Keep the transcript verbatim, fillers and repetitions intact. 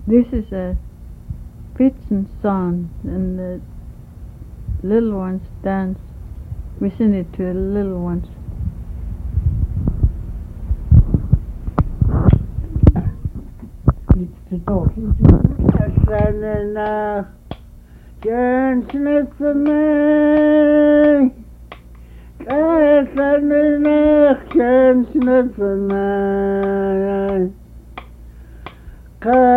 This is a Pitchen song, and the little ones dance. We sing it to the little ones. Seine Nacht, ganz nicht für mich. Seine Nacht, ganz nicht für mich.